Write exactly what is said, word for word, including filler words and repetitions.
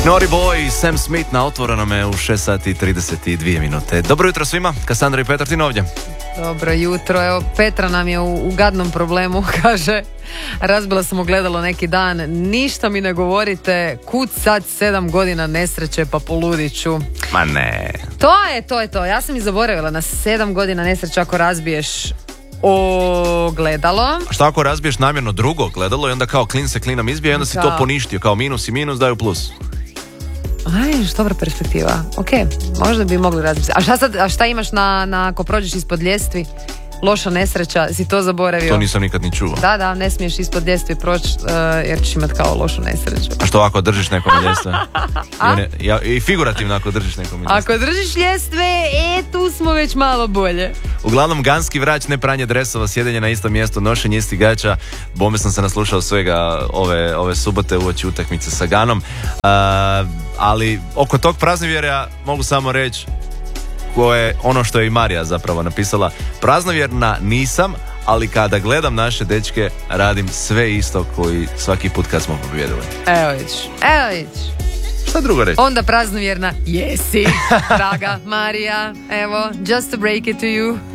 Naughty Boy, Sam Smith na otvorenome u šest sati i trideset dvije minute. Dobro jutro svima, Kasandra i Petar Tin ovdje. Dobro jutro, evo Petra nam je u, u gadnom problemu, kaže, razbila sam ogledalo neki dan, ništa mi ne govorite, kud sad sedam godina nesreće pa poludit ću. Ma ne. To je, to je to, ja sam i zaboravila na sedam godina nesreće ako razbiješ ogledalo. A šta ako razbiješ namjerno drugo ogledalo i onda kao klin se klinom izbije i onda si Kao. to poništio, kao minus i minus daju plus. Aj, dobra perspektiva. Ok, možda bi mogli razbiti. A šta, sad, a šta imaš na, na ako prođeš ispod ljestvi? Loša nesreća, si to zaboravio? To nisam nikad ni čuo. Da, da, ne smiješ ispod ljestvi proći uh, jer ćeš imat kao lošu nesreću. A što ako držiš neko na ljestve? I, ne, ja, I figurativno ako držiš neko na ljestve. Ako držiš ljestve, e, tu smo već malo bolje. Uglavnom, ganski vrać, ne pranje dresova, sjedenje na istom mjestu, nošenje istih gaća. Bome sam se naslušao svega ove, ove subote uoči utakmice sa Ganom. Uh, ali oko tog praznovjerja mogu samo reći koje ono što je i Marija zapravo napisala. Praznovjerna nisam, ali kada gledam naše dečke radim sve isto koji svaki put kad smo pobjedili. Evo vidiš, evo vidiš. Šta drugo reći? Onda praznovjerna jesi, draga Marija. Evo, just to break it to you.